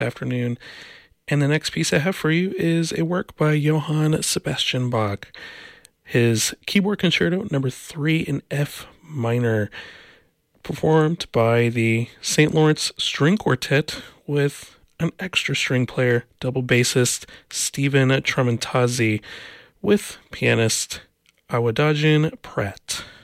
afternoon. And the next piece I have for you is a work by Johann Sebastian Bach, his keyboard concerto number 3 in F minor, performed by the St. Lawrence String Quartet with an extra string player, double bassist Stephen Tramontazzi, with pianist Awadagin Pratt.